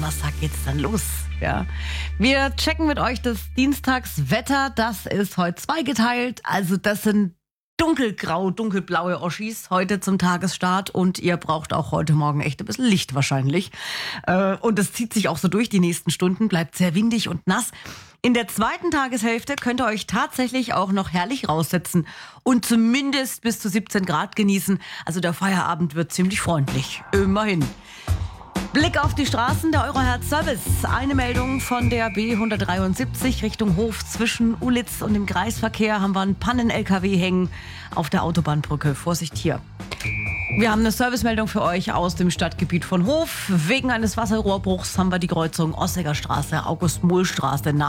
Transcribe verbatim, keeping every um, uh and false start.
Donnerstag geht's dann los. Ja. Wir checken mit euch das Dienstagswetter. Das ist heute zweigeteilt. Also das sind dunkelgrau, dunkelblaue Oschis heute zum Tagesstart und ihr braucht auch heute Morgen echt ein bisschen Licht wahrscheinlich. Und das zieht sich auch so durch die nächsten Stunden, bleibt sehr windig und nass. In der zweiten Tageshälfte könnt ihr euch tatsächlich auch noch herrlich raussetzen und zumindest bis zu siebzehn Grad genießen. Also der Feierabend wird ziemlich freundlich, immerhin. Blick auf die Straßen, der Eurohertz Service. Eine Meldung von der B hundertdreiundsiebzig Richtung Hof. Zwischen Ulitz und dem Kreisverkehr haben wir einen Pannen-L K W hängen auf der Autobahnbrücke. Vorsicht hier. Wir haben eine Servicemeldung für euch aus dem Stadtgebiet von Hof. Wegen eines Wasserrohrbruchs haben wir die Kreuzung Ossiger Straße, August-Mohl-Straße